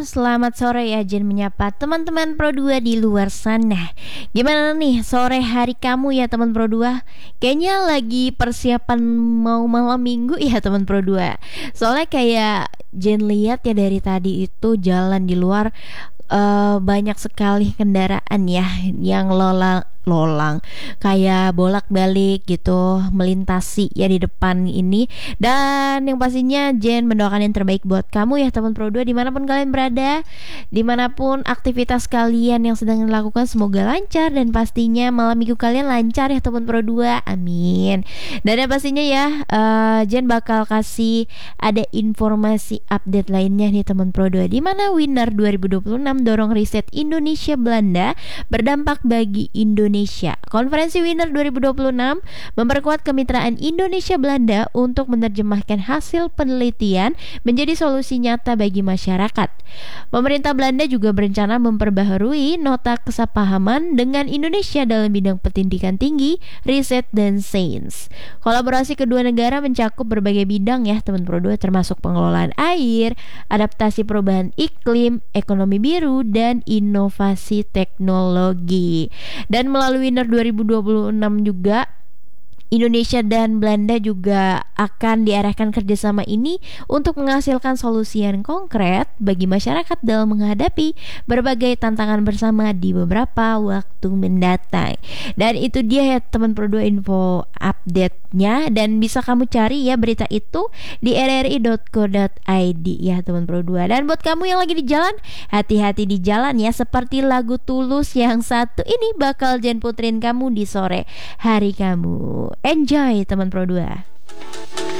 Selamat sore ya, Jen menyapa teman-teman Pro 2 di luar sana. Gimana nih sore hari kamu ya teman Pro 2? Kayaknya lagi persiapan mau malam minggu ya teman Pro 2. Soalnya kayak Jen lihat ya dari tadi itu jalan di luar banyak sekali kendaraan ya yang lolang kayak bolak-balik gitu melintasi ya di depan ini. Dan yang pastinya Jen mendoakan yang terbaik buat kamu ya teman Pro 2 dimanapun kalian berada, dimanapun aktivitas kalian yang sedang dilakukan, semoga lancar dan pastinya malam minggu kalian lancar ya teman Pro 2, amin. Dan yang pastinya ya Jen bakal kasih ada informasi update lainnya nih teman Pro 2, di mana Winner 2026 dorong riset Indonesia Belanda berdampak bagi Indonesia. Konferensi Winner 2026 memperkuat kemitraan Indonesia Belanda untuk menerjemahkan hasil penelitian menjadi solusi nyata bagi masyarakat. Pemerintah Belanda juga berencana memperbaharui nota kesepahaman dengan Indonesia dalam bidang pendidikan tinggi, riset, dan sains. Kolaborasi kedua negara mencakup berbagai bidang ya teman Pro 2, termasuk pengelolaan air, adaptasi perubahan iklim, ekonomi biru, dan inovasi teknologi. Dan melalui Winner 2026 juga Indonesia dan Belanda juga akan diarahkan kerjasama ini untuk menghasilkan solusi yang konkret bagi masyarakat dalam menghadapi berbagai tantangan bersama di beberapa waktu mendatang. Dan itu dia ya teman Pro 2 info update-nya, dan bisa kamu cari ya berita itu di rri.co.id ya teman Pro 2. Dan buat kamu yang lagi di jalan, hati-hati di jalan ya, seperti lagu Tulus yang satu ini bakal Jen puterin kamu di sore hari kamu. Enjoy teman Pro 2.